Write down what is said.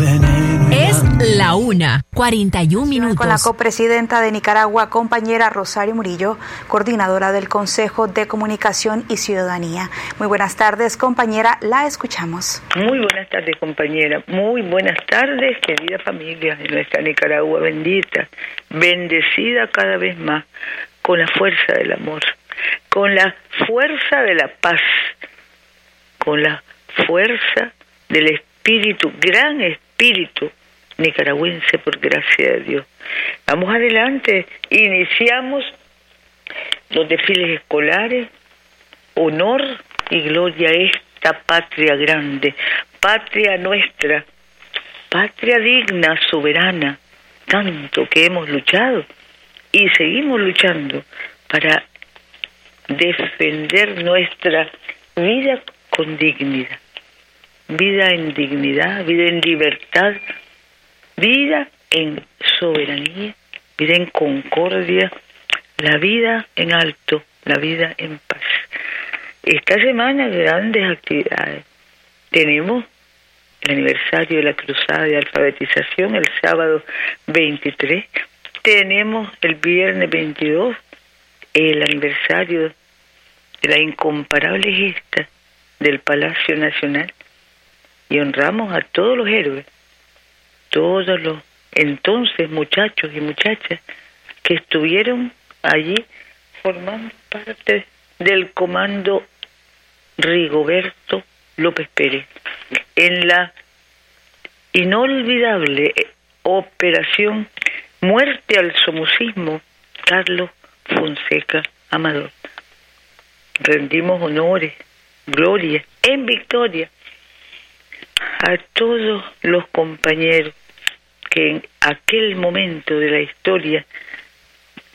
Es la 1:41. Con la copresidenta de Nicaragua, compañera Rosario Murillo, coordinadora del Consejo de Comunicación y Ciudadanía. Muy buenas tardes, compañera, la escuchamos. Muy buenas tardes, compañera. Muy buenas tardes, querida familia de nuestra Nicaragua bendita, bendecida cada vez más, con la fuerza del amor, con la fuerza de la paz, con la fuerza del espíritu, gran espíritu nicaragüense, por gracia de Dios. Vamos adelante, iniciamos los desfiles escolares, honor y gloria a esta patria grande, patria nuestra, patria digna, soberana, tanto que hemos luchado y seguimos luchando para defender nuestra vida con dignidad, vida en dignidad, vida en libertad, vida en soberanía, vida en concordia, la vida en alto, la vida en paz. Esta semana grandes actividades. Tenemos el aniversario de la cruzada de alfabetización el sábado 23. Tenemos el viernes 22 el aniversario de la incomparable gesta del Palacio Nacional. Y honramos a todos los héroes, todos los entonces muchachos y muchachas que estuvieron allí formando parte del comando Rigoberto López Pérez en la inolvidable operación Muerte al Somocismo Carlos Fonseca Amador. Rendimos honores, gloria en victoria a todos los compañeros que en aquel momento de la historia